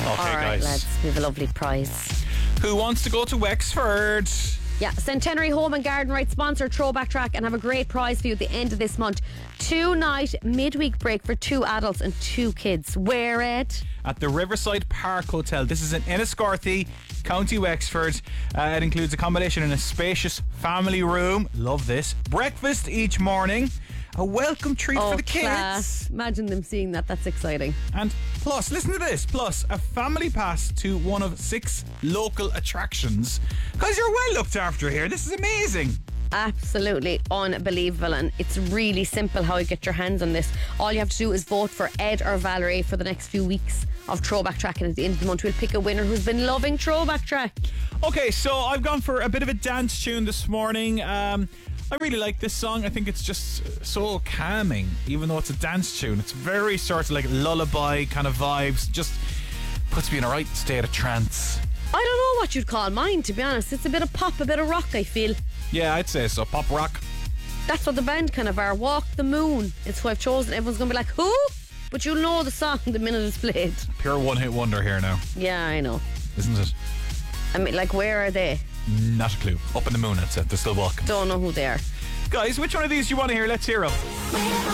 All right, guys. lads, we have a lovely prize. Who wants to go to Wexford? Yeah, Centenary Home and Garden Right sponsor Throwback Track and have a great prize for you at the end of this month. 2-night midweek break for 2 adults and 2 kids. Where, Ed? At the Riverside Park Hotel. This is in Enniscorthy, County Wexford. It includes accommodation in a spacious family room. Love this. Breakfast each morning. A welcome treat for the kids. Class. Imagine them seeing that. That's exciting. And plus, listen to this, plus a family pass to one of 6 local attractions. Guys, you're well looked after here. This is amazing. Absolutely unbelievable, and it's really simple how you get your hands on this. All you have to do is vote for Ed or Valerie for the next few weeks of Throwback Track, and at the end of the month we'll pick a winner who's been loving Throwback Track. Okay, so I've gone for a bit of a dance tune this morning. I really like this song. I think it's just so calming, even though it's a dance tune. It's very sort of like lullaby kind of vibes. Just puts me in a right state of trance. I don't know what you'd call mine, to be honest. It's a bit of pop, a bit of rock, I feel. Yeah, I'd say so. Pop rock. That's what the band kind of are. Walk the Moon. It's who I've chosen. Everyone's going to be like, who? But you'll know the song the minute it's played. Pure one-hit wonder here now. Yeah, I know. Isn't it? I mean, like, where are they? Not a clue. Up in the moon, that's it. They're still walking. Don't know who they are. Guys, which one of these do you want to hear? Let's hear them.